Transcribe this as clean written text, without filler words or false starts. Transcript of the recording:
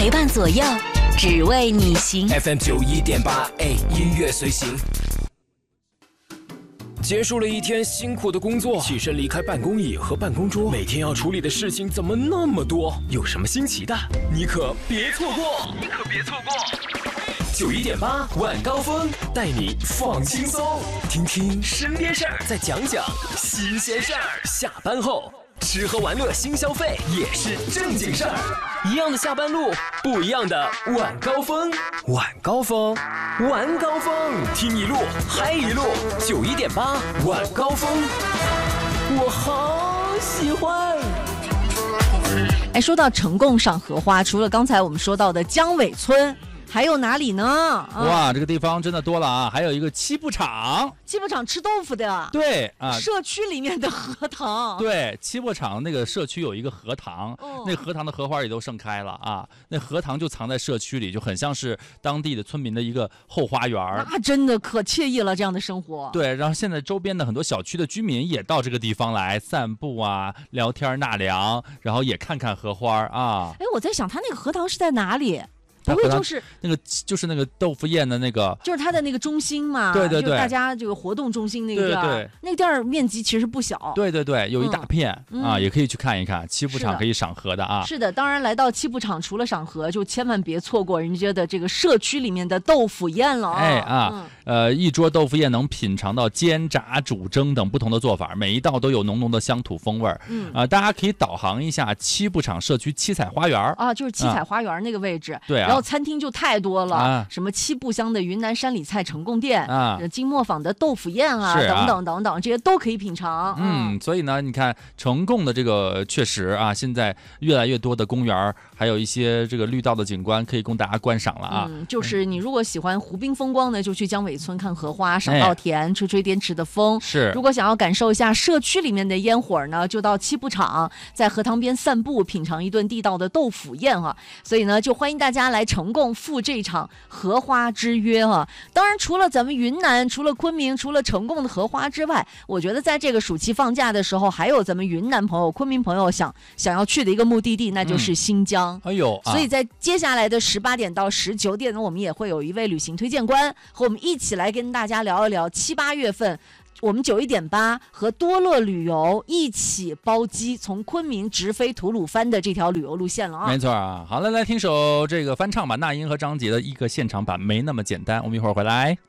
陪伴左右，只为你行。 FM91.8，音乐随行。结束了一天辛苦的工作，起身离开办公椅和办公桌，每天要处理的事情怎么那么多？有什么新奇的？你可别错过！91.8晚高峰带你放轻松，听听身边事儿，再讲讲新鲜事儿。下班后吃喝玩乐新消费也是正经事儿，一样的下班路，不一样的晚高峰。晚高峰，晚高峰，听一路嗨一路。91.8晚高峰，我好喜欢。 说到成贡赏荷花，除了刚才我们说到的姜尾村，还有哪里呢？ 哇，这个地方真的多了啊！还有一个七步场， 七步场吃豆腐的， 对啊， 社区里面的荷塘， 对，七步场那个社区有一个荷塘，那荷塘的荷花也都盛开了啊，那荷塘就藏在社区里，就很像是当地的村民的一个后花园。 那真的可惬意了，这样的生活。 对，然后现在周边的很多小区的居民也到这个地方来散步啊，聊天纳凉，然后也看看荷花啊。 我在想，他那个荷塘是在哪里？不会就是那个豆腐宴的那个， 就是它的那个中心嘛？ 对对对， 就是大家这个活动中心那个地儿， 对， 那个地儿面积其实不小。 对对对，有一大片啊，也可以去看一看。七步场可以赏荷的啊。 是的，当然来到七步场，除了赏荷，就千万别错过人家的这个社区里面的豆腐宴了一桌豆腐宴能品尝到煎炸煮蒸等不同的做法，每一道都有浓浓的乡土风味儿。大家可以导航一下七步场社区七彩花园啊，就是七彩花园那个位置。 对啊， 然后餐厅就太多了，什么七步乡的云南山里菜成贡店啊，金磨坊的豆腐宴啊，等等等等，这些都可以品尝。 所以呢，你看成贡的这个确实啊，现在越来越多的公园，还有一些这个绿道的景观可以供大家观赏了啊。 就是你如果喜欢湖滨风光呢，就去姜尾村看荷花，赏稻田，吹吹滇池的风。 是， 如果想要感受一下社区里面的烟火呢，就到七步场，在荷塘边散步，品尝一顿地道的豆腐宴哈。所以呢，就欢迎大家来成贡赴这场荷花之约哈。当然，除了咱们云南，除了昆明，除了成贡的荷花之外，我觉得在这个暑期放假的时候，还有咱们云南朋友、昆明朋友想要去的一个目的地，那就是新疆。所以在接下来的18点到19点呢，我们也会有一位旅行推荐官和我们一起来跟大家聊一聊7、8月份。我们91.8和多乐旅游一起包机，从昆明直飞吐鲁番的这条旅游路线了啊！ 没错啊，好了，来听首这个翻唱吧，那英和张杰的一个现场版《没那么简单》，我们一会儿回来。